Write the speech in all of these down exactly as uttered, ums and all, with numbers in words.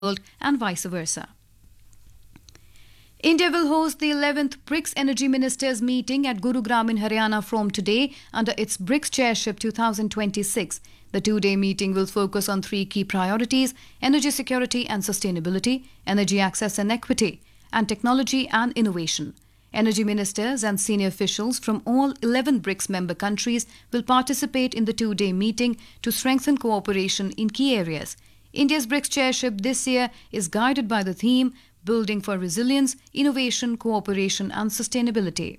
world and vice versa. India will host the eleventh BRICS Energy Ministers meeting at Gurugram in Haryana from today under its BRICS Chairship twenty twenty-six. The two-day meeting will focus on three key priorities: energy security and sustainability, energy access and equity, and technology and innovation. Energy ministers and senior officials from all eleven BRICS member countries will participate in the two-day meeting to strengthen cooperation in key areas. India's BRICS chairship this year is guided by the theme Building for Resilience, Innovation, Cooperation and Sustainability.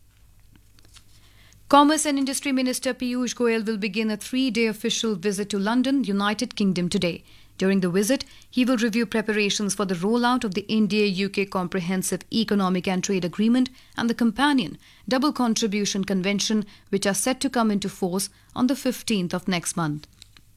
Commerce and Industry Minister Piyush Goyal will begin a three-day official visit to London, United Kingdom today. During the visit, he will review preparations for the rollout of the India-U K Comprehensive Economic and Trade Agreement and the companion Double Contribution Convention, which are set to come into force on the fifteenth of next month.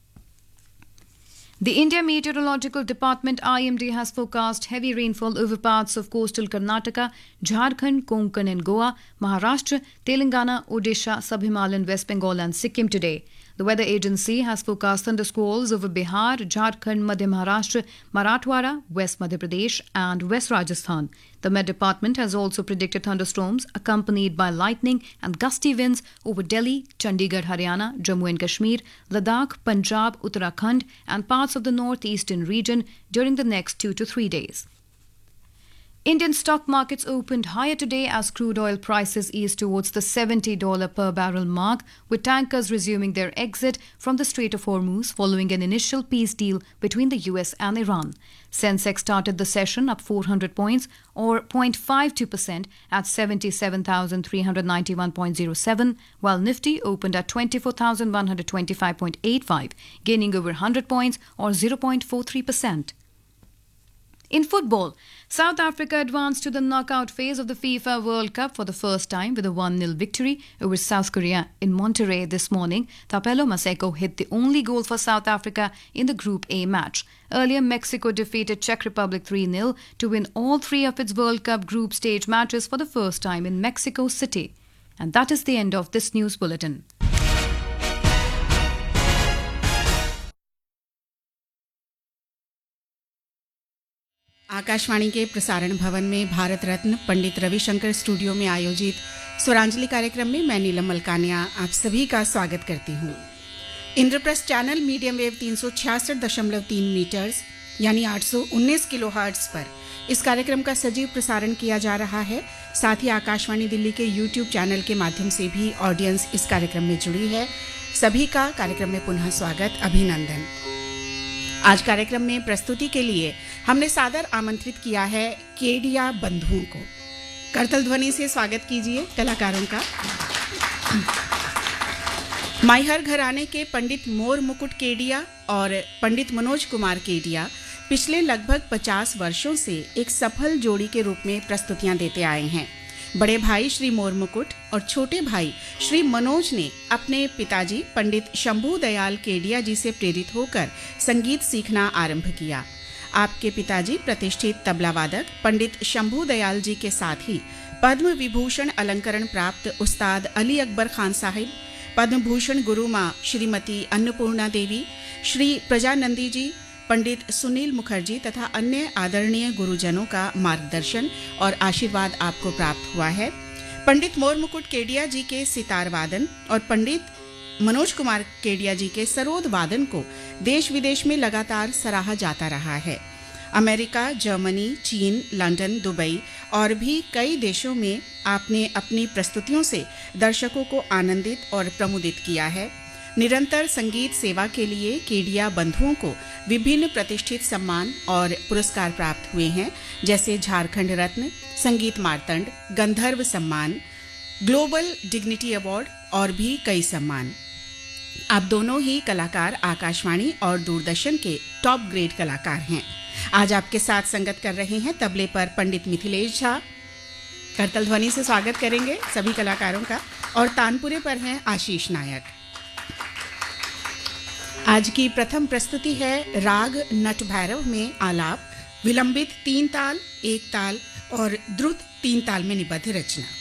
The India Meteorological Department I M D has forecast heavy rainfall over parts of coastal Karnataka, Jharkhand, Konkan and Goa, Maharashtra, Telangana, Odisha, Sub-Himalayan, West Bengal and Sikkim today. The weather agency has forecast thundersqualls over Bihar, Jharkhand, Madhya Maharashtra, Marathwada, West Madhya Pradesh and West Rajasthan. The Met Department has also predicted thunderstorms accompanied by lightning and gusty winds over Delhi, Chandigarh, Haryana, Jammu and Kashmir, Ladakh, Punjab, Uttarakhand and parts of the northeastern region during the next two to three days. Indian stock markets opened higher today as crude oil prices eased towards the seventy dollars per barrel mark, with tankers resuming their exit from the Strait of Hormuz following an initial peace deal between the U S and Iran. Sensex started the session up four hundred points or zero point five two percent at seventy-seven thousand three hundred ninety-one point zero seven, while Nifty opened at twenty-four thousand one hundred twenty-five point eight five, gaining over one hundred points or zero point four three percent. In football, South Africa advanced to the knockout phase of the FIFA World Cup for the first time with a one nil victory over South Korea in Monterrey this morning. Thapelo Maseko hit the only goal for South Africa in the Group A match. Earlier, Mexico defeated Czech Republic three nil to win all three of its World Cup group stage matches for the first time in Mexico City. And that is the end of this news bulletin. Akashvani के प्रसारण भवन में Bharat Ratna Pandit Ravishankar studio में आयोजित स्वरांजलि कार्यक्रम में मैं नीलम मलकानिया आप सभी का स्वागत करती हूँ। इंद्रप्रस्थ चैनल मीडियम वेव तीन सौ छियासठ दशमलव तीन मीटर्स यानी आठ सौ उन्नीस किलो हर्ट्ज पर इस कार्यक्रम का सजीव प्रसारण किया जा रहा है। साथ ही आकाशवाणी दिल्ली के यूट्यूब चैनल के माध्यम से भी ऑडियंस इस कार्यक्रम में जुड़ी है। सभी का कार्यक्रम में पुनः स्वागत, अभिनंदन। आज कार्यक्रम में प्रस्तुति के लिए हमने सादर आमंत्रित किया है केडिया बंधुओं को। करतल ध्वनि से स्वागत कीजिए कलाकारों का। माइहर घराने के पंडित मोर मुकुट केडिया और पंडित मनोज कुमार केडिया पिछले लगभग पचास वर्षों से एक सफल जोड़ी के रूप में प्रस्तुतियां देते आए हैं। बड़े भाई श्री मोर मुकुट और छोटे भाई श्री मनोज ने अपने पिताजी पंडित शंभू दयाल केडिया जी से प्रेरित होकर संगीत सीखना आरंभ किया। आपके पिताजी प्रतिष्ठित तबला वादक पंडित शंभू दयाल जी के साथ ही पद्म विभूषण अलंकरण प्राप्त उस्ताद अली अकबर खान साहिब, पद्म भूषण गुरु माँ श्रीमती अन्नपूर्णा देवी, श्री प्रजानंदी जी, पंडित सुनील मुखर्जी तथा अन्य आदरणीय गुरुजनों का मार्गदर्शन और आशीर्वाद आपको प्राप्त हुआ है। पंडित मोर मुकुट केडिया जी के सितार वादन और पंडित मनोज कुमार केडिया जी के सरोद वादन को देश विदेश में लगातार सराहा जाता रहा है। अमेरिका, जर्मनी, चीन, लंदन, दुबई और भी कई देशों में आपने अपनी प्रस्तुतियों से दर्शकों को आनंदित और प्रमुदित किया है। निरंतर संगीत सेवा के लिए केडिया बंधुओं को विभिन्न प्रतिष्ठित सम्मान और पुरस्कार प्राप्त हुए हैं, जैसे झारखंड रत्न, संगीत मार्तंड, गंधर्व सम्मान, ग्लोबल डिग्निटी अवार्ड और भी कई सम्मान। आप दोनों ही कलाकार आकाशवाणी और दूरदर्शन के टॉप ग्रेड कलाकार हैं। आज आपके साथ संगत कर रहे हैं तबले पर पंडित मिथिलेश झा। करतल ध्वनि से स्वागत करेंगे सभी कलाकारों का। और तानपुरे पर हैं आशीष नायक। आज की प्रथम प्रस्तुति है राग नट भैरव में आलाप, विलंबित तीन ताल, एक ताल और द्रुत तीन ताल में निबद्ध रचना।